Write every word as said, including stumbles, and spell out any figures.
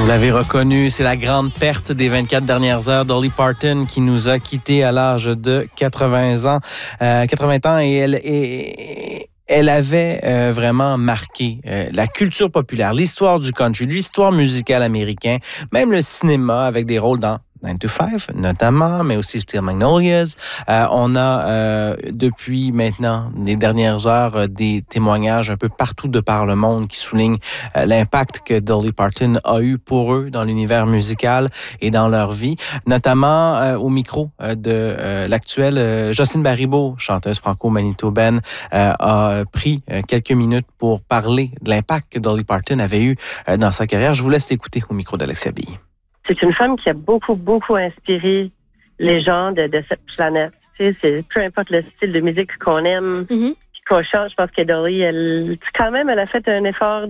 Vous l'avez reconnu, c'est la grande perte des vingt-quatre dernières heures. Dolly Parton qui nous a quittés à l'âge de quatre-vingts ans. Euh, quatre-vingts ans et elle est... Elle avait euh, vraiment marqué euh, la culture populaire, l'histoire du country, l'histoire musicale américaine, même le cinéma avec des rôles dans nine to five notamment, mais aussi Steel Magnolias. Euh, on a euh, depuis maintenant, les dernières heures, euh, des témoignages un peu partout de par le monde qui soulignent euh, l'impact que Dolly Parton a eu pour eux dans l'univers musical et dans leur vie, notamment euh, au micro euh, de euh, l'actuelle euh, Jocelyne Baribeau, chanteuse franco-manitobaine, euh, a pris euh, quelques minutes pour parler de l'impact que Dolly Parton avait eu euh, dans sa carrière. Je vous laisse l'écouter au micro d'Alexia Bille. C'est une femme qui a beaucoup, beaucoup inspiré les gens de, de cette planète. Tu sais, c'est, peu importe le style de musique qu'on aime, mm-hmm. qu'on chante, je pense que Dolly, elle, quand même, elle a fait un effort